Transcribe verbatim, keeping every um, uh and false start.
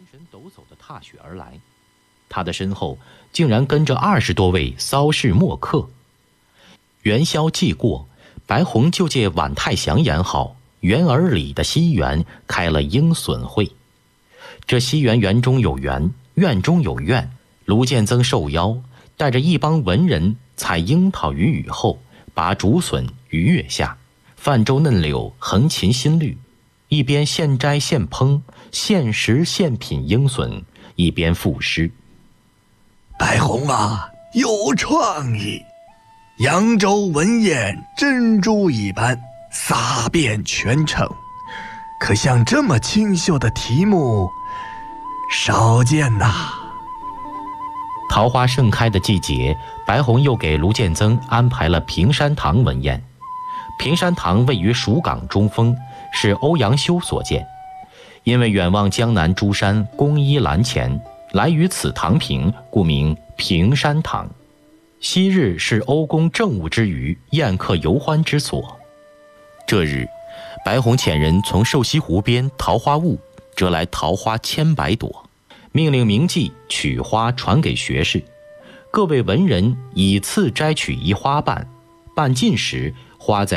神抖擞地踏雪而来，他的身后竟然跟着二十多位骚氏墨客。元宵既过，白虹就借宛太祥言好，园儿里的西园开了鹰隼会。这西园园中有园，院中有院，卢建增受邀，带着一帮文人采樱桃于雨后，拔竹笋于月下，泛舟嫩柳，横琴新绿，一边现摘现烹，现食现品鹰隼，一边赋诗。 白虹啊，有创意！扬州文宴珍珠一般，洒遍全城。可像这么清秀的题目，少见呐。 桃花盛开的季节，白虹又给卢建增安排了平山堂文宴。平山堂位于蜀港中峰，是欧阳修所建。因为远望江南诸山，公依栏前，来于此堂平，故名平山堂。昔日是欧公政务之余，宴客游欢之所。这日，白虹遣人从瘦西湖边桃花坞折来桃花千百朵，命令名妓取花传给学士。各位文人以次摘取一花瓣，瓣尽时，花在